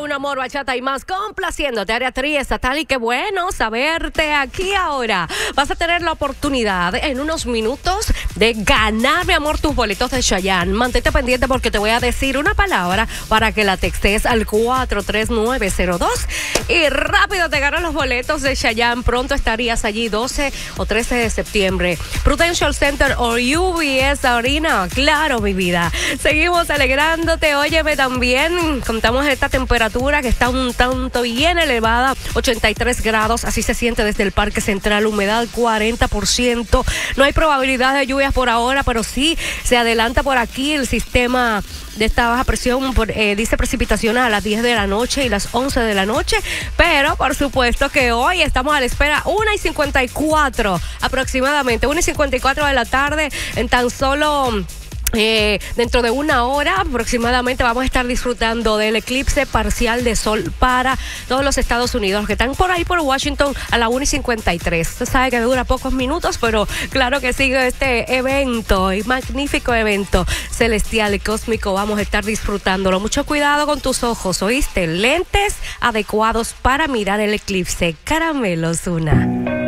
Un amor, bachata y más, complaciéndote, área triestatal. Y qué bueno saberte aquí ahora. Vas a tener la oportunidad en unos minutos de ganar, mi amor, tus boletos de Chayanne. Mantente pendiente porque te voy a decir una palabra para que la textes al 43902 y rápido te ganas los boletos de Chayanne. Pronto estarías allí 12 o 13 de septiembre. Prudential Center o UBS Arena. Claro, mi vida. Seguimos alegrándote. Óyeme, también contamos esta temperatura que está un tanto bien elevada, 83 grados, así se siente desde el Parque Central, humedad 40%, no hay probabilidad de lluvias por ahora, pero sí se adelanta por aquí el sistema de esta baja presión, dice precipitaciones a las 10 de la noche y las 11 de la noche, pero por supuesto que hoy estamos a la espera 1:54 aproximadamente, 1:54 de la tarde, en tan solo dentro de una hora aproximadamente vamos a estar disfrutando del eclipse parcial de sol para todos los Estados Unidos que están por ahí por Washington a la 1:53. Usted sabe que dura pocos minutos, pero claro que sigue este evento, y magnífico evento celestial y cósmico. Vamos a estar disfrutándolo. Mucho cuidado con tus ojos, ¿oíste? Lentes adecuados para mirar el eclipse. Caramelo, Ozuna.